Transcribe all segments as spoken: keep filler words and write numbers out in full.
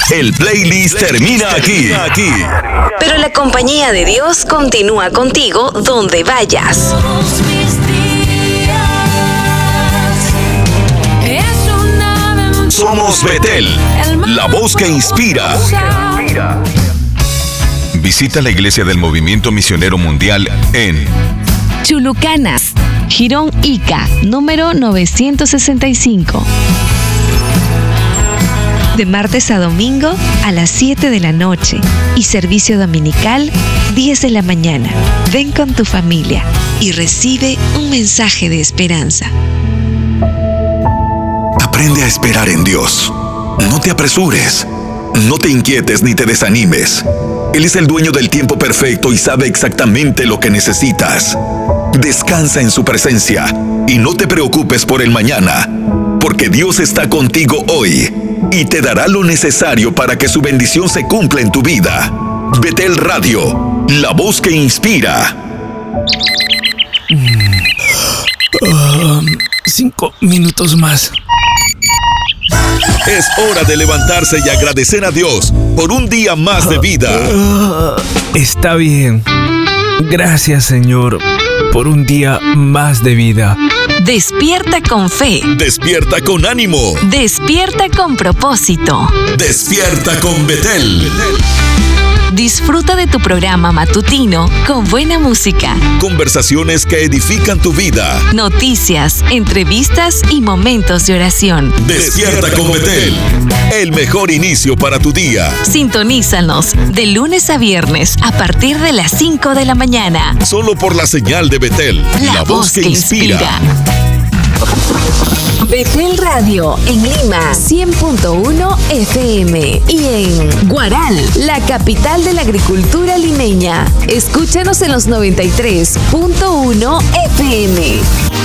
El playlist termina aquí. aquí. Pero la compañía de Dios continúa contigo donde vayas. Somos Betel, la voz que inspira. Visita la iglesia del Movimiento Misionero Mundial en Chulucanas, Girón Ica, número novecientos sesenta y cinco. De martes a domingo a las siete de la noche y servicio dominical diez de la mañana. Ven con tu familia y recibe un mensaje de esperanza. Aprende a esperar en Dios. No te apresures. No te inquietes ni te desanimes. Él es el dueño del tiempo perfecto y sabe exactamente lo que necesitas. Descansa en su presencia y no te preocupes por el mañana, porque Dios está contigo hoy y te dará lo necesario para que su bendición se cumpla en tu vida. Betel Radio, la voz que inspira. Uh, cinco minutos más. Es hora de levantarse y agradecer a Dios por un día más de vida. Uh, está bien. Gracias, Señor, por un día más de vida. Despierta con fe. Despierta con ánimo. Despierta con propósito. Despierta con Betel. Disfruta de tu programa matutino con buena música, conversaciones que edifican tu vida, noticias, entrevistas y momentos de oración. Despierta con Betel, el mejor inicio para tu día. Sintonízanos de lunes a viernes a partir de las cinco de la mañana. Solo por la señal de Betel, la, la voz que, que inspira. inspira. Betel Radio en Lima cien punto uno F M y en Guaral, la capital de la agricultura limeña. Escúchanos en los noventa y tres punto uno F M.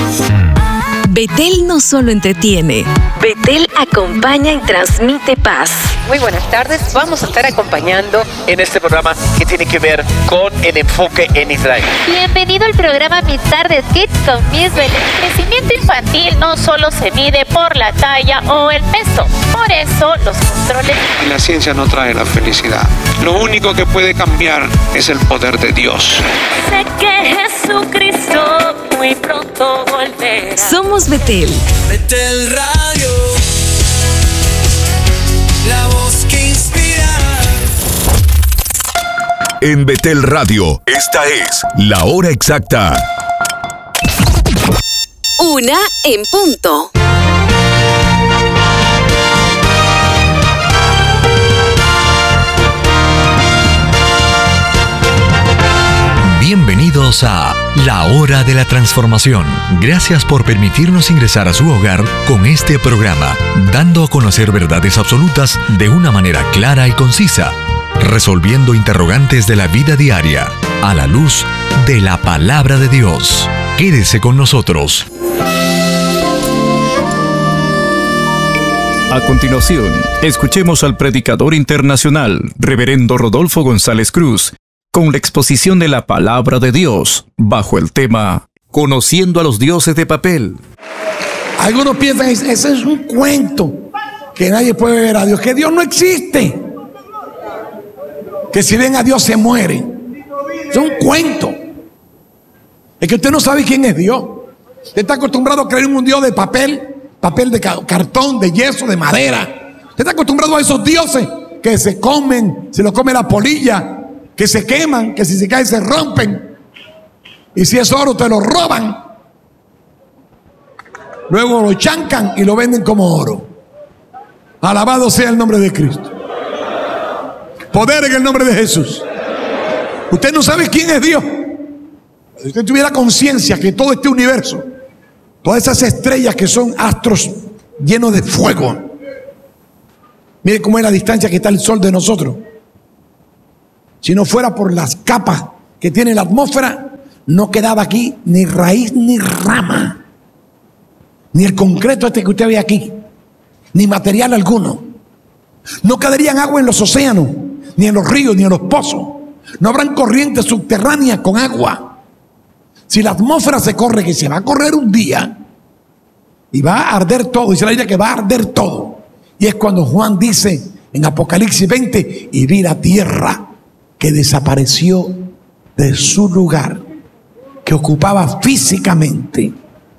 Betel no solo entretiene, Betel acompaña y transmite paz. Muy buenas tardes, vamos a estar acompañando en este programa que tiene que ver con el enfoque en Israel. Bienvenido al programa Mis Tardes Kids con Miss Belén. El crecimiento infantil no solo se mide por la talla o el peso, por eso los controles... Y la ciencia no trae la felicidad. Lo único que puede cambiar es el poder de Dios. Sé que Jesucristo muy pronto volverá. Somos Betel. Betel Radio, la voz que inspira. En Betel Radio, esta es la hora exacta. Una en punto. Bienvenidos a La Hora de la Transformación. Gracias por permitirnos ingresar a su hogar con este programa, dando a conocer verdades absolutas de una manera clara y concisa, resolviendo interrogantes de la vida diaria a la luz de la Palabra de Dios. Quédese con nosotros. A continuación, escuchemos al predicador internacional, Reverendo Rodolfo González Cruz, con la exposición de la Palabra de Dios, bajo el tema Conociendo a los dioses de papel. Algunos piensan que ese es un cuento, que nadie puede ver a Dios, que Dios no existe, que si ven a Dios se mueren. Es un cuento. Es que usted no sabe quién es Dios. Usted está acostumbrado a creer en un Dios de papel, papel de cartón, de yeso, de madera. Usted está acostumbrado a esos dioses que se comen, se los come la polilla, que se queman, que si se caen se rompen, y si es oro te lo roban, luego lo chancan y lo venden como oro. Alabado sea el nombre de Cristo. Poder en el nombre de Jesús. Usted no sabe quién es Dios. Si usted tuviera conciencia que todo este universo, todas esas estrellas que son astros llenos de fuego, mire cómo es la distancia que está el sol de nosotros. Si no fuera por las capas que tiene la atmósfera, no quedaba aquí ni raíz ni rama, ni el concreto este que usted ve aquí, ni material alguno. No quedarían agua en los océanos, ni en los ríos, ni en los pozos. No habrán corrientes subterráneas con agua. Si la atmósfera se corre, que se va a correr un día, y va a arder todo, dice la Biblia que va a arder todo. Y es cuando Juan dice en Apocalipsis veinte, y vi la tierra que desapareció de su lugar, que ocupaba físicamente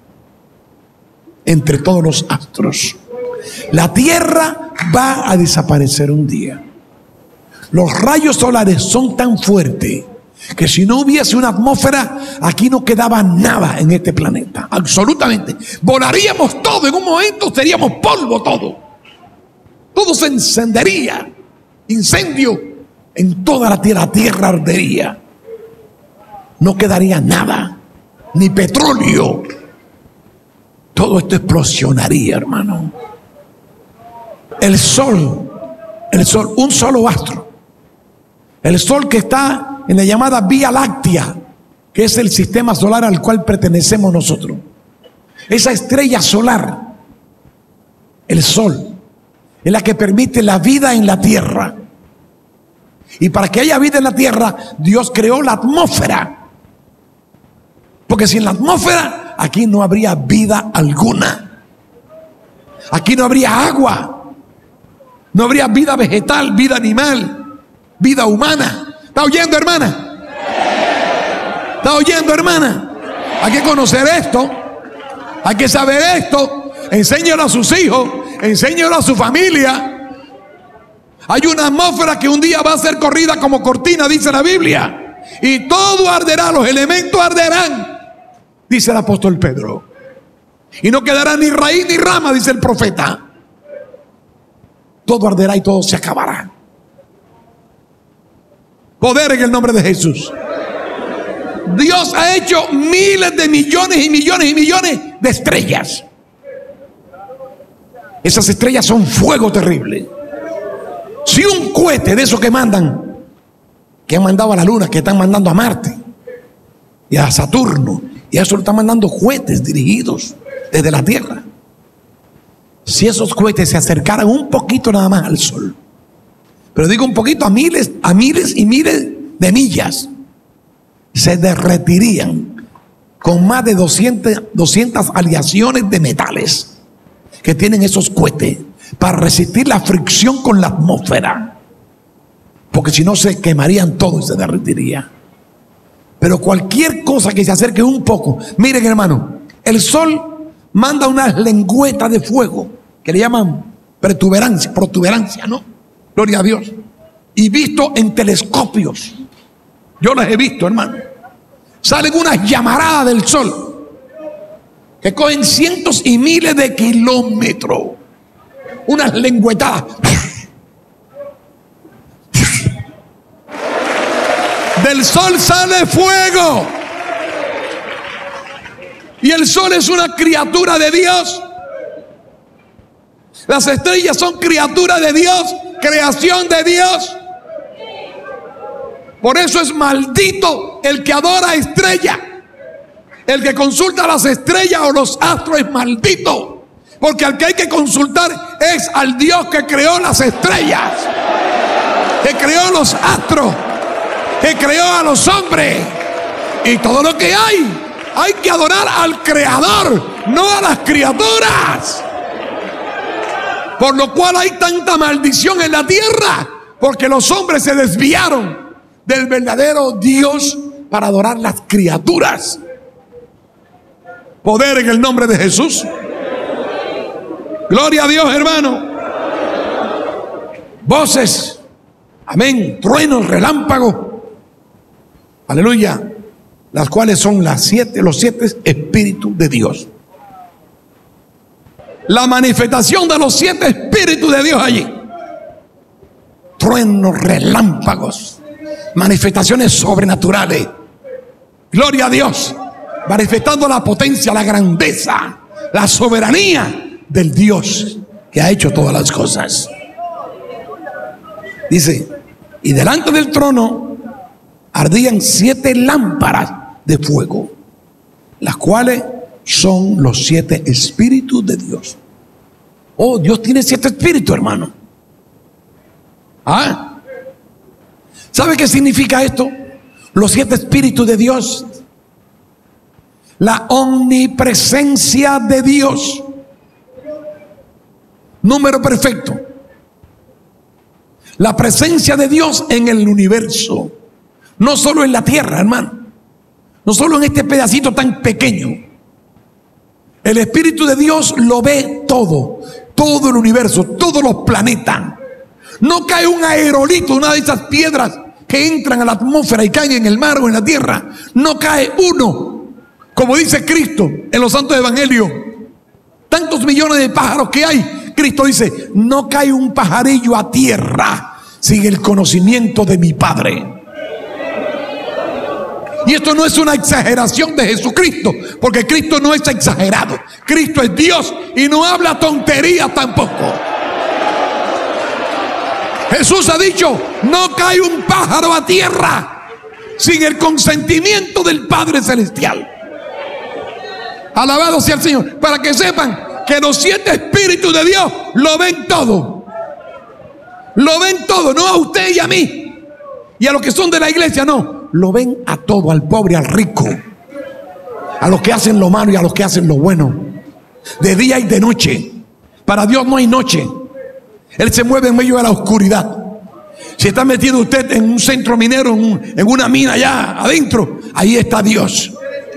entre todos los astros. La tierra va a desaparecer un día. Los rayos solares son tan fuertes que si no hubiese una atmósfera, aquí no quedaba nada en este planeta, absolutamente. Volaríamos todo, en un momento seríamos polvo todo. Todo se encendería, incendio en toda la tierra, la tierra ardería. No quedaría nada, ni petróleo. Todo esto explosionaría, hermano. El sol, el sol, un solo astro. El sol que está en la llamada Vía Láctea, que es el sistema solar al cual pertenecemos nosotros. Esa estrella solar, el sol, es la que permite la vida en la tierra. Y para que haya vida en la tierra, Dios creó la atmósfera. Porque sin la atmósfera, aquí no habría vida alguna. Aquí no habría agua. No habría vida vegetal, vida animal, vida humana. ¿Está oyendo, hermana? ¿Está oyendo, hermana? Hay que conocer esto. Hay que saber esto. Enséñalo a sus hijos. Enséñalo a su familia. Hay una atmósfera que un día va a ser corrida como cortina, dice la Biblia. Y todo arderá, los elementos arderán, dice el apóstol Pedro. Y no quedará ni raíz ni rama, dice el profeta. Todo arderá y todo se acabará. Poder en el nombre de Jesús. Dios ha hecho miles de millones y millones y millones de estrellas. Esas estrellas son fuego terrible. Si un cohete de esos que mandan, que han mandado a la luna, que están mandando a Marte y a Saturno, y a eso lo están mandando cohetes dirigidos desde la Tierra. Si esos cohetes se acercaran un poquito nada más al Sol, pero digo un poquito, a miles, a miles y miles de millas, se derretirían con más de doscientas, doscientas aleaciones de metales que tienen esos cohetes para resistir la fricción con la atmósfera, porque si no se quemarían todo y se derretiría. Pero cualquier cosa que se acerque un poco, miren, hermano, el sol manda unas lengüetas de fuego que le llaman protuberancia, protuberancia, ¿no? Gloria a Dios. Y visto en telescopios, yo las he visto, hermano, salen unas llamaradas del sol que cogen cientos y miles de kilómetros, unas lengüetadas. Del sol sale fuego. Y el sol es una criatura de Dios. Las estrellas son criaturas de Dios, creación de Dios. Por eso es maldito el que adora estrella. El que consulta las estrellas o los astros es maldito. Porque al que hay que consultar es al Dios que creó las estrellas, que creó los astros, que creó a los hombres y todo lo que hay. Hay que adorar al Creador, no a las criaturas. Por lo cual hay tanta maldición en la tierra, porque los hombres se desviaron del verdadero Dios para adorar las criaturas. Poder en el nombre de Jesús. Gloria a Dios, hermano. Voces, amén, truenos, relámpagos, aleluya, las cuales son las siete, los siete espíritus de Dios. La manifestación de los siete espíritus de Dios allí. Truenos, relámpagos, manifestaciones sobrenaturales. Gloria a Dios, manifestando la potencia, la grandeza, la soberanía del Dios que ha hecho todas las cosas. Dice, y delante del trono ardían siete lámparas de fuego, las cuales son los siete espíritus de Dios. Oh, Dios tiene siete espíritus, hermano. ¿Ah? ¿Sabe qué significa esto? Los siete espíritus de Dios. La omnipresencia de Dios. Número perfecto. La presencia de Dios en el universo. No solo en la tierra, hermano. No solo en este pedacito tan pequeño. El Espíritu de Dios lo ve todo. Todo el universo, todos los planetas. No cae un aerolito, una de esas piedras que entran a la atmósfera y caen en el mar o en la tierra. No cae uno. Como dice Cristo en los santos evangelios. Tantos millones de pájaros que hay. Cristo dice, no cae un pajarillo a tierra sin el conocimiento de mi Padre. Y esto no es una exageración de Jesucristo, porque Cristo no es exagerado. Cristo es Dios y no habla tonterías tampoco. Jesús ha dicho, no cae un pájaro a tierra sin el consentimiento del Padre Celestial. Alabado sea el Señor. Para que sepan que los siete espíritus de Dios lo ven todo. Lo ven todo, no a usted y a mí. Y a los que son de la iglesia, no. Lo ven a todo, al pobre, al rico. A los que hacen lo malo y a los que hacen lo bueno. De día y de noche. Para Dios no hay noche. Él se mueve en medio de la oscuridad. Si está metido usted en un centro minero, en, un, en una mina allá adentro, ahí está Dios.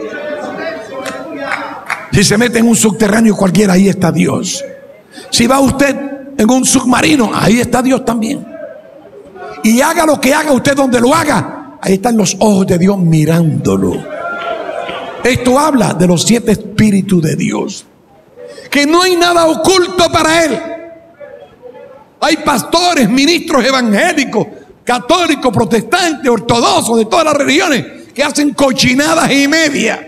Si se mete en un subterráneo cualquiera, ahí está Dios. Si va usted en un submarino, ahí está Dios también. Y haga lo que haga usted donde lo haga, ahí están los ojos de Dios mirándolo. Esto habla de los siete espíritus de Dios. Que no hay nada oculto para Él. Hay pastores, ministros evangélicos, católicos, protestantes, ortodoxos, de todas las religiones, que hacen cochinadas y media.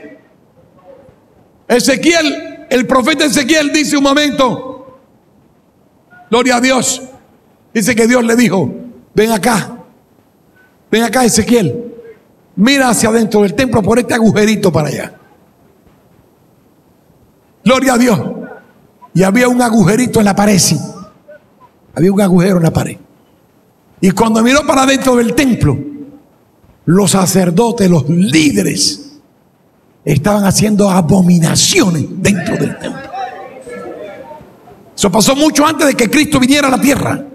Ezequiel, el profeta Ezequiel dice un momento, gloria a Dios, dice que Dios le dijo, ven acá, ven acá Ezequiel, mira hacia adentro del templo por este agujerito para allá. Gloria a Dios. Y había un agujerito en la pared, sí. Había un agujero en la pared. Y cuando miró para adentro del templo, los sacerdotes, los líderes, estaban haciendo abominaciones dentro del templo. Eso pasó mucho antes de que Cristo viniera a la tierra.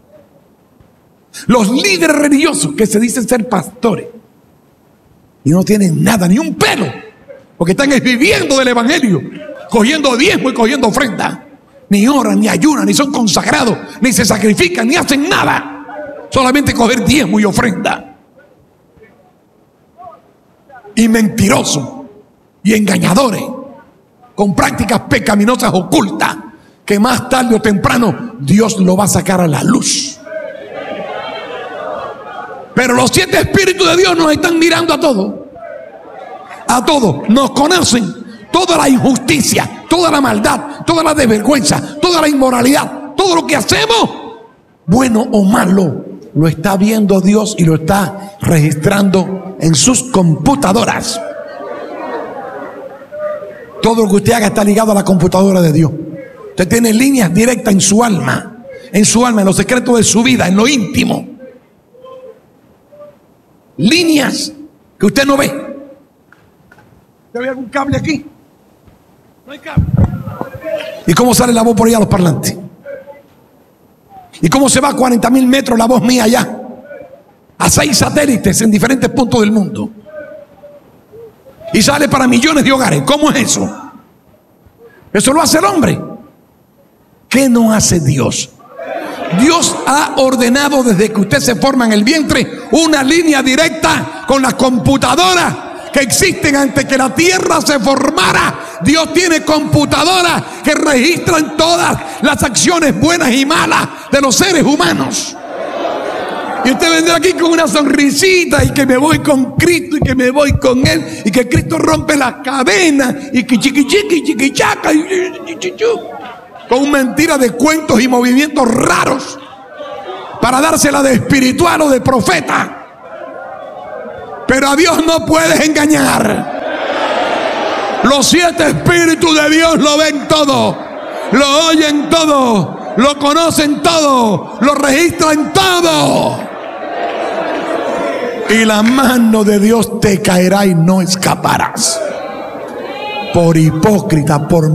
Los líderes religiosos que se dicen ser pastores y no tienen nada, ni un pelo, porque están viviendo del evangelio, cogiendo diezmo y cogiendo ofrenda. Ni oran, ni ayunan, ni son consagrados, ni se sacrifican, ni hacen nada. Solamente coger diezmo y ofrenda. Y mentirosos y engañadores, con prácticas pecaminosas ocultas, que más tarde o temprano Dios lo va a sacar a la luz. Pero los siete espíritus de Dios nos están mirando a todos. A todos. Nos conocen toda la injusticia, toda la maldad, toda la desvergüenza, toda la inmoralidad, todo lo que hacemos, bueno o malo, lo está viendo Dios y lo está registrando en sus computadoras. Todo lo que usted haga está ligado a la computadora de Dios. Usted tiene líneas directas en su alma, en su alma, en los secretos de su vida, en lo íntimo. Líneas que usted no ve. ¿Usted ve algún cable aquí? No hay cable. ¿Y cómo sale la voz por allá a los parlantes? ¿Y cómo se va a cuarenta mil metros la voz mía allá? A seis satélites en diferentes puntos del mundo. Y sale para millones de hogares. ¿Cómo es eso? Eso lo hace el hombre. ¿Qué no hace Dios? Dios ha ordenado desde que usted se forma en el vientre una línea directa con las computadoras que existen antes que la tierra se formara. Dios tiene computadoras que registran todas las acciones buenas y malas de los seres humanos. Y usted vendrá aquí con una sonrisita y que me voy con Cristo y que me voy con Él y que Cristo rompe la cadena y que chiqui chiqui chiqui chaca y con mentiras de cuentos y movimientos raros para dársela de espiritual o de profeta. Pero a Dios no puedes engañar. Los siete espíritus de Dios lo ven todo, lo oyen todo, lo conocen todo, lo registran todo. Y la mano de Dios te caerá y no escaparás. Por hipócrita, por